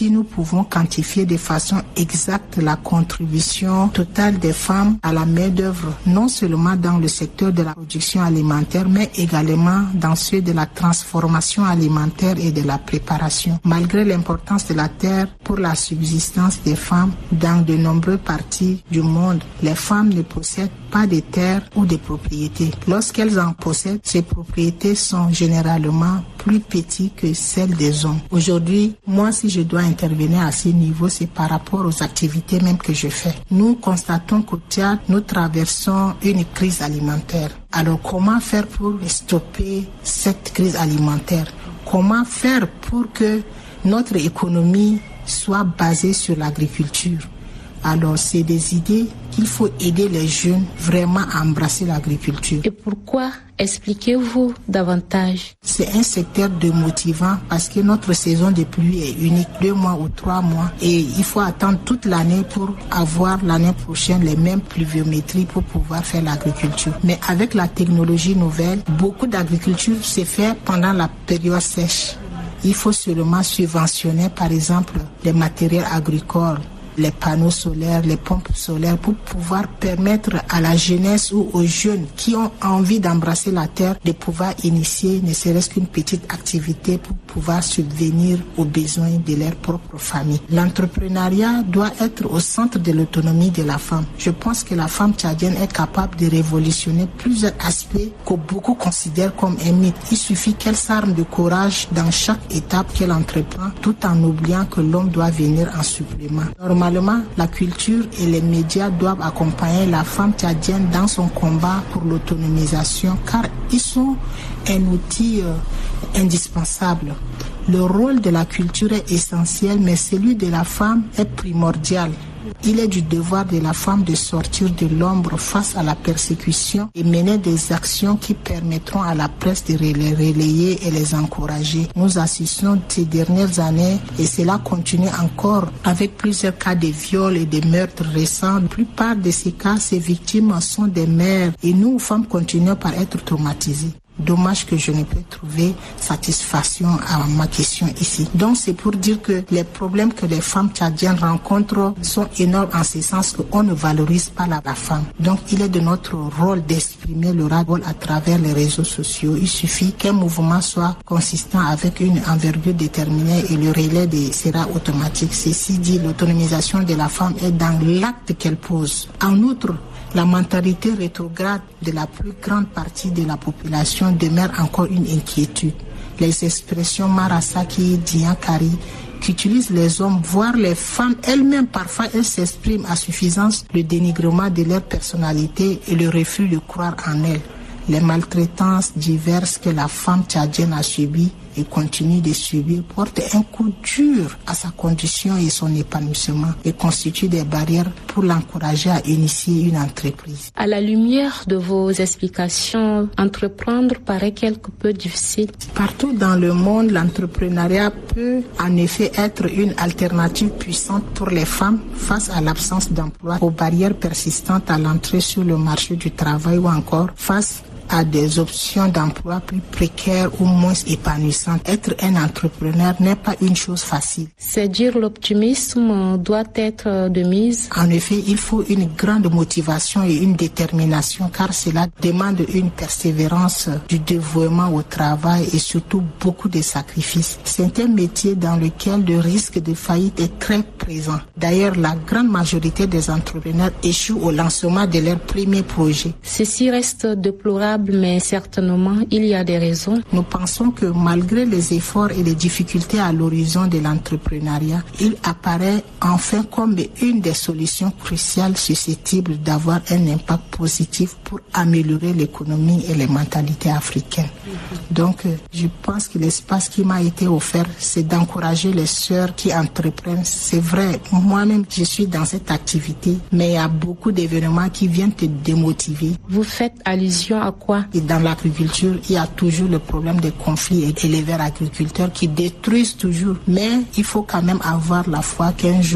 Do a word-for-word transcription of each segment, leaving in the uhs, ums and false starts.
si nous pouvons quantifier de façon exacte la contribution totale des femmes à la main-d'œuvre, non seulement dans le secteur de la production alimentaire, mais également dans ceux de la transformation alimentaire et de la préparation. Malgré l'importance de la terre pour la subsistance des femmes, dans de nombreuses parties du monde, les femmes ne possèdent pas de terres ou de propriétés. Lorsqu'elles en possèdent, ces propriétés sont généralement plus petites que celles des hommes. Aujourd'hui, moi, si je dois intervenir à ce niveau, c'est par rapport aux activités même que je fais. Nous constatons qu'au Tchad, nous traversons une crise alimentaire. Alors, comment faire pour stopper cette crise alimentaire? Comment faire pour que notre économie soit basée sur l'agriculture? Alors, c'est des idées qu'il faut aider les jeunes vraiment à embrasser l'agriculture. Et pourquoi? Expliquez-vous davantage. C'est un secteur démotivant parce que notre saison de pluie est unique, deux mois ou trois mois. Et il faut attendre toute l'année pour avoir l'année prochaine les mêmes pluviométries pour pouvoir faire l'agriculture. Mais avec la technologie nouvelle, beaucoup d'agriculture se fait pendant la période sèche. Il faut seulement subventionner, par exemple, les matériels agricoles, les panneaux solaires, les pompes solaires pour pouvoir permettre à la jeunesse ou aux jeunes qui ont envie d'embrasser la terre de pouvoir initier ne serait-ce qu'une petite activité pour pouvoir subvenir aux besoins de leur propre famille. L'entrepreneuriat doit être au centre de l'autonomie de la femme. Je pense que la femme tchadienne est capable de révolutionner plusieurs aspects que beaucoup considèrent comme un mythe. Il suffit qu'elle s'arme de courage dans chaque étape qu'elle entreprend tout en oubliant que l'homme doit venir en supplément. Normalement, la culture et les médias doivent accompagner la femme tchadienne dans son combat pour l'autonomisation car ils sont un outil euh, indispensable. Le rôle de la culture est essentiel, mais celui de la femme est primordial. Il est du devoir de la femme de sortir de l'ombre face à la persécution et mener des actions qui permettront à la presse de les relayer et les encourager. Nous assistons ces dernières années et cela continue encore avec plusieurs cas de viol et de meurtres récents. La plupart de ces cas, ces victimes sont des mères et nous, femmes, continuons par être traumatisées. Dommage que je ne peux trouver satisfaction à ma question ici. Donc c'est pour dire que les problèmes que les femmes tchadiennes rencontrent sont énormes en ce sens qu'on ne valorise pas la, la femme. Donc il est de notre rôle d'exprimer le rôle à travers les réseaux sociaux. Il suffit qu'un mouvement soit consistant avec une envergure déterminée et le relais de, sera automatique. Ceci dit, l'autonomisation de la femme est dans l'acte qu'elle pose. En outre, la mentalité rétrograde de la plus grande partie de la population demeure encore une inquiétude. Les expressions Marasaki, Diankari, qu'utilisent les hommes, voire les femmes elles-mêmes, parfois elles s'expriment à suffisance le dénigrement de leur personnalité et le refus de croire en elles. Les maltraitances diverses que la femme tchadienne a subies et continue de subir portent un coup dur à sa condition et son épanouissement et constituent des barrières pour l'encourager à initier une entreprise. À la lumière de vos explications, entreprendre paraît quelque peu difficile. Partout dans le monde, l'entrepreneuriat peut en effet être une alternative puissante pour les femmes face à l'absence d'emploi, aux barrières persistantes à l'entrée sur le marché du travail ou encore face à des options d'emploi plus précaires ou moins épanouissantes. Être un entrepreneur n'est pas une chose facile. C'est dire l'optimisme doit être de mise. En effet, il faut une grande motivation et une détermination car cela demande une persévérance, du dévouement au travail et surtout beaucoup de sacrifices. C'est un métier dans lequel le risque de faillite est très présent. D'ailleurs, la grande majorité des entrepreneurs échouent au lancement de leur premier projet. Ceci reste déplorable, mais certainement, il y a des raisons. Nous pensons que malgré les efforts et les difficultés à l'horizon de l'entrepreneuriat, il apparaît enfin comme une des solutions cruciales susceptibles d'avoir un impact positif pour améliorer l'économie et les mentalités africaines. Donc, je pense que l'espace qui m'a été offert, c'est d'encourager les sœurs qui entreprennent. C'est vrai, moi-même, je suis dans cette activité, mais il y a beaucoup d'événements qui viennent te démotiver. Vous faites allusion à quoi? Et dans l'agriculture, il y a toujours le problème des conflits et éleveurs agriculteurs qui détruisent toujours. Mais il faut quand même avoir la foi qu'un jour,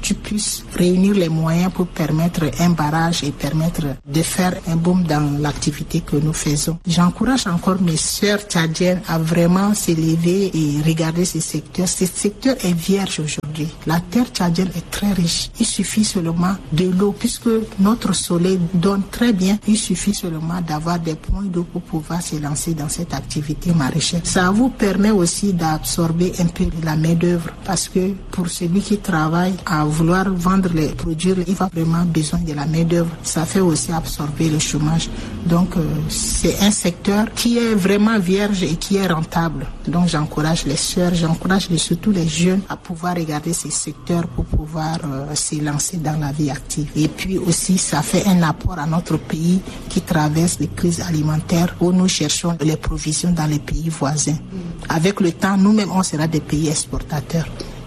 tu puisses réunir les moyens pour permettre un barrage et permettre de faire un boom dans l'activité que nous faisons. J'encourage encore mes sœurs tchadiennes à vraiment s'élever et regarder ce secteur. Ce secteur est vierge aujourd'hui. La terre tchadienne est très riche. Il suffit seulement de l'eau, puisque notre soleil donne très bien. Il suffit seulement d'avoir des points d'eau pour pouvoir se lancer dans cette activité maraîchère. Ça vous permet aussi d'absorber un peu la main-d'œuvre, parce que pour celui qui travaille à vouloir vendre les produits, il va vraiment besoin de la main-d'œuvre. Ça fait aussi absorber le chômage. Donc, euh, c'est un secteur qui est vraiment vierge et qui est rentable. Donc, j'encourage les sœurs, j'encourage surtout les jeunes à pouvoir regarder ces secteurs pour pouvoir euh, se lancer dans la vie active. Et puis aussi, ça fait un apport à notre pays qui traverse les crises alimentaires où nous cherchons les provisions dans les pays voisins. Avec le temps, nous-mêmes, on sera des pays exportateurs.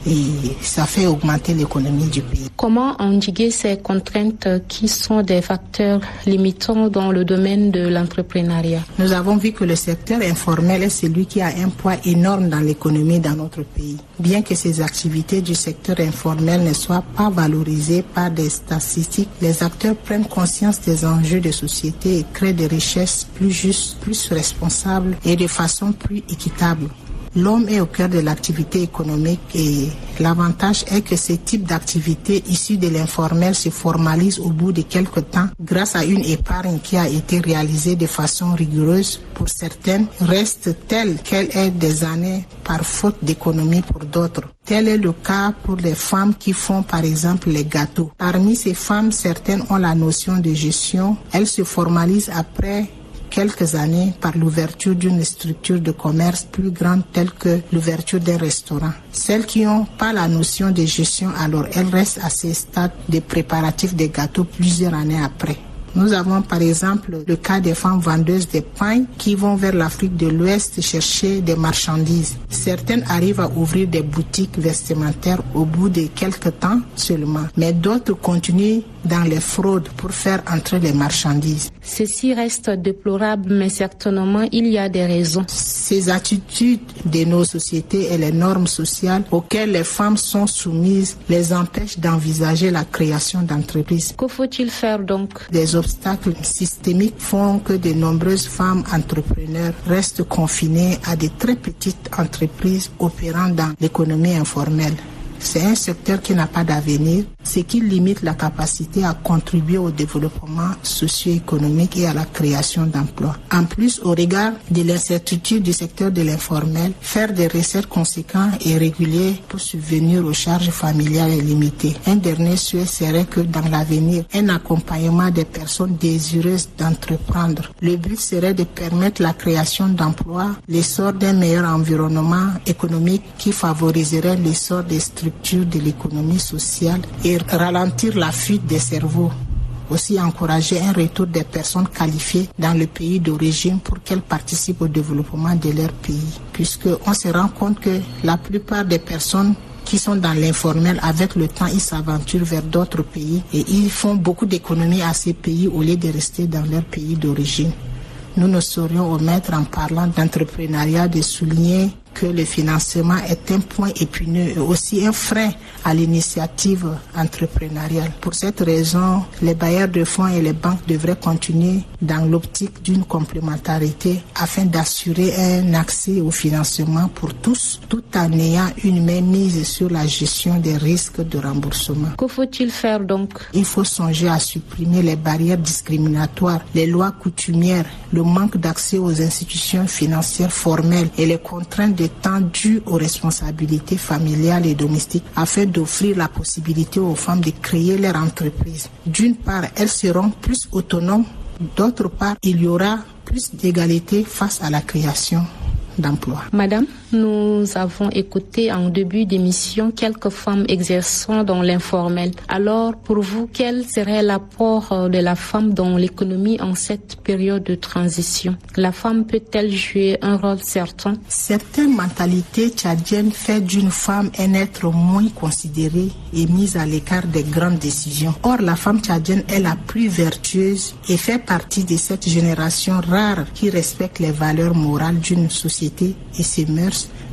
Et ça fait augmenter l'économie du pays. Comment endiguer ces contraintes qui sont des facteurs limitants dans le domaine de l'entrepreneuriat? Nous avons vu que le secteur informel est celui qui a un poids énorme dans l'économie dans notre pays. Bien que ces activités du secteur informel ne soient pas valorisées par des statistiques, les acteurs prennent conscience des enjeux de société et créent des richesses plus justes, plus responsables et de façon plus équitable. L'homme est au cœur de l'activité économique et l'avantage est que ce type d'activité issue de l'informel se formalise au bout de quelques temps grâce à une épargne qui a été réalisée de façon rigoureuse. Pour certaines, reste telle qu'elle est des années par faute d'économie pour d'autres. Tel est le cas pour les femmes qui font par exemple les gâteaux. Parmi ces femmes, certaines ont la notion de gestion. Elles se formalisent après quelques années par l'ouverture d'une structure de commerce plus grande telle que l'ouverture d'un restaurant. Celles qui n'ont pas la notion de gestion, alors elles restent à ce stade de préparatifs des gâteaux plusieurs années après. Nous avons par exemple le cas des femmes vendeuses de pain qui vont vers l'Afrique de l'Ouest chercher des marchandises. Certaines arrivent à ouvrir des boutiques vestimentaires au bout de quelques temps seulement, mais d'autres continuent dans les fraudes pour faire entrer les marchandises. Ceci reste déplorable, mais certainement il y a des raisons. Ces attitudes de nos sociétés et les normes sociales auxquelles les femmes sont soumises les empêchent d'envisager la création d'entreprises. Que faut-il faire donc? Des obstacles systémiques font que de nombreuses femmes entrepreneurs restent confinées à de très petites entreprises opérant dans l'économie informelle. C'est un secteur qui n'a pas d'avenir, ce qui limite la capacité à contribuer au développement socio-économique et à la création d'emplois. En plus, au regard de l'incertitude du secteur de l'informel, faire des recettes conséquentes et régulières pour subvenir aux charges familiales est limité. Un dernier souhait serait que dans l'avenir, un accompagnement des personnes désireuses d'entreprendre. Le but serait de permettre la création d'emplois, l'essor d'un meilleur environnement économique qui favoriserait l'essor des structures de l'économie sociale et ralentir la fuite des cerveaux. Aussi encourager un retour des personnes qualifiées dans le pays d'origine pour qu'elles participent au développement de leur pays. Puisqu'on se rend compte que la plupart des personnes qui sont dans l'informel, avec le temps, ils s'aventurent vers d'autres pays et ils font beaucoup d'économies à ces pays au lieu de rester dans leur pays d'origine. Nous ne saurions omettre en parlant d'entrepreneuriat de souligner que le financement est un point épineux et aussi un frein à l'initiative entrepreneuriale. Pour cette raison, les bailleurs de fonds et les banques devraient continuer dans l'optique d'une complémentarité afin d'assurer un accès au financement pour tous, tout en ayant une mainmise sur la gestion des risques de remboursement. Que faut-il faire donc? Il faut songer à supprimer les barrières discriminatoires, les lois coutumières, le manque d'accès aux institutions financières formelles et les contraintes de temps dû aux responsabilités familiales et domestiques afin d'offrir la possibilité aux femmes de créer leur entreprise. D'une part, elles seront plus autonomes. D'autre part, il y aura plus d'égalité face à la création d'emplois. Madame, nous avons écouté en début d'émission quelques femmes exerçant dans l'informel. Alors, pour vous, quel serait l'apport de la femme dans l'économie en cette période de transition? La femme peut-elle jouer un rôle certain? Certaines mentalités tchadiennes font d'une femme un être moins considéré et mise à l'écart des grandes décisions. Or, la femme tchadienne est la plus vertueuse et fait partie de cette génération rare qui respecte les valeurs morales d'une société et ses mœurs,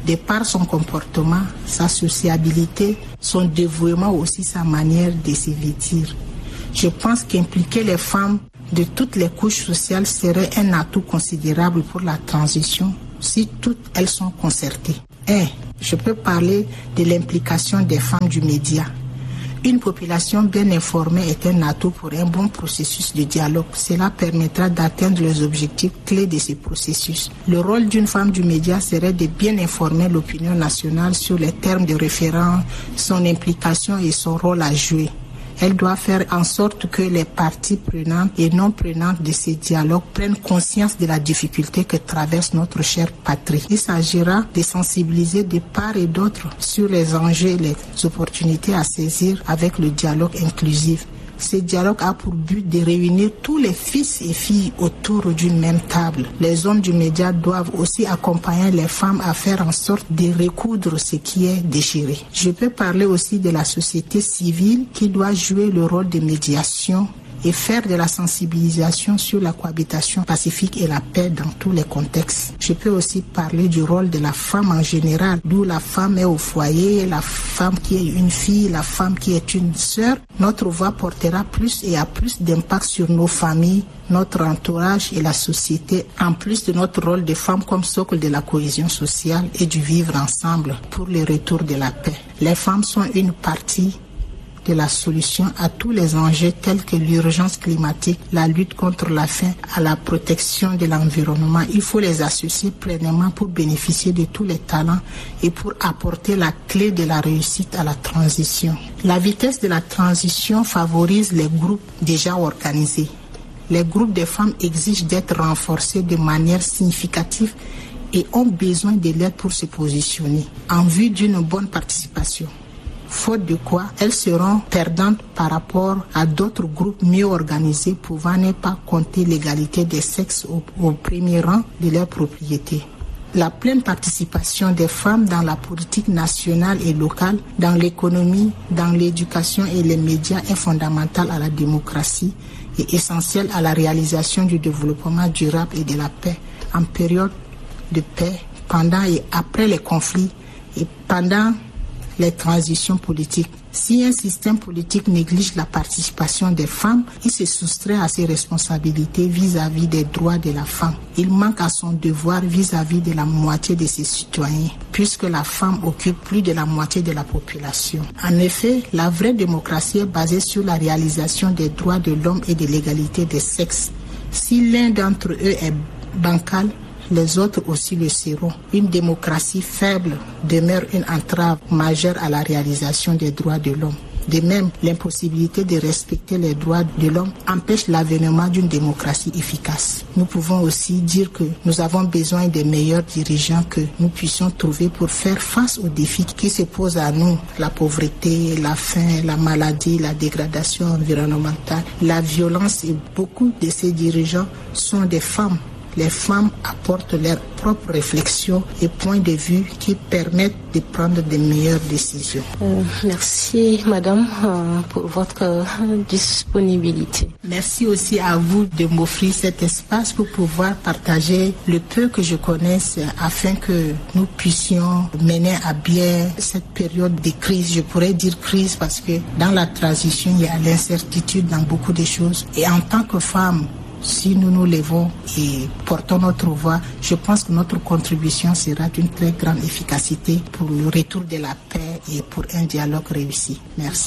de par son comportement, sa sociabilité, son dévouement aussi, sa manière de se vêtir. Je pense qu'impliquer les femmes de toutes les couches sociales serait un atout considérable pour la transition si toutes elles sont concertées. Et je peux parler de l'implication des femmes du média. Une population bien informée est un atout pour un bon processus de dialogue. Cela permettra d'atteindre les objectifs clés de ce processus. Le rôle d'une femme du média serait de bien informer l'opinion nationale sur les termes de référence, son implication et son rôle à jouer. Elle doit faire en sorte que les parties prenantes et non prenantes de ces dialogues prennent conscience de la difficulté que traverse notre chère patrie. Il s'agira de sensibiliser de part et d'autre sur les enjeux et les opportunités à saisir avec le dialogue inclusif. Ce dialogue a pour but de réunir tous les fils et filles autour d'une même table. Les hommes du média doivent aussi accompagner les femmes à faire en sorte de recoudre ce qui est déchiré. Je peux parler aussi de la société civile qui doit jouer le rôle de médiation et faire de la sensibilisation sur la cohabitation pacifique et la paix dans tous les contextes. Je peux aussi parler du rôle de la femme en général, d'où la femme est au foyer, la femme qui est une fille, la femme qui est une sœur. Notre voix portera plus et a plus d'impact sur nos familles, notre entourage et la société, en plus de notre rôle de femme comme socle de la cohésion sociale et du vivre ensemble pour le retour de la paix. Les femmes sont une partie de la solution à tous les enjeux tels que l'urgence climatique, la lutte contre la faim, à la protection de l'environnement. Il faut les associer pleinement pour bénéficier de tous les talents et pour apporter la clé de la réussite à la transition. La vitesse de la transition favorise les groupes déjà organisés. Les groupes de femmes exigent d'être renforcés de manière significative et ont besoin de l'aide pour se positionner en vue d'une bonne participation. Faute de quoi, elles seront perdantes par rapport à d'autres groupes mieux organisés pouvant ne pas compter l'égalité des sexes au, au premier rang de leur propriété. La pleine participation des femmes dans la politique nationale et locale, dans l'économie, dans l'éducation et les médias est fondamentale à la démocratie et essentielle à la réalisation du développement durable et de la paix en période de paix, pendant et après les conflits et pendant les transitions politiques. Si un système politique néglige la participation des femmes, il se soustrait à ses responsabilités vis-à-vis des droits de la femme. Il manque à son devoir vis-à-vis de la moitié de ses citoyens, puisque la femme occupe plus de la moitié de la population. En effet, la vraie démocratie est basée sur la réalisation des droits de l'homme et de l'égalité des sexes. Si l'un d'entre eux est bancal, les autres aussi le seront. Une démocratie faible demeure une entrave majeure à la réalisation des droits de l'homme. De même, l'impossibilité de respecter les droits de l'homme empêche l'avènement d'une démocratie efficace. Nous pouvons aussi dire que nous avons besoin des meilleurs dirigeants que nous puissions trouver pour faire face aux défis qui se posent à nous. La pauvreté, la faim, la maladie, la dégradation environnementale, la violence, et beaucoup de ces dirigeants sont des femmes. Les femmes apportent leurs propres réflexions et points de vue qui permettent de prendre de meilleures décisions. Euh, merci, madame, euh, pour votre euh, disponibilité. Merci aussi à vous de m'offrir cet espace pour pouvoir partager le peu que je connaisse afin que nous puissions mener à bien cette période de crise. Je pourrais dire crise parce que dans la transition, il y a l'incertitude dans beaucoup de choses. Et en tant que femme, si nous nous levons et portons notre voix, je pense que notre contribution sera d'une très grande efficacité pour le retour de la paix et pour un dialogue réussi. Merci.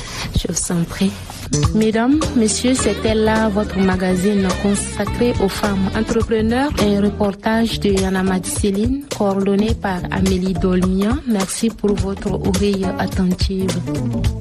Je vous en prie. Mesdames, messieurs, c'était là votre magazine consacré aux femmes entrepreneurs. Un reportage de Yana Céline, coordonné par Amélie Dolmian. Merci pour votre oreille attentive.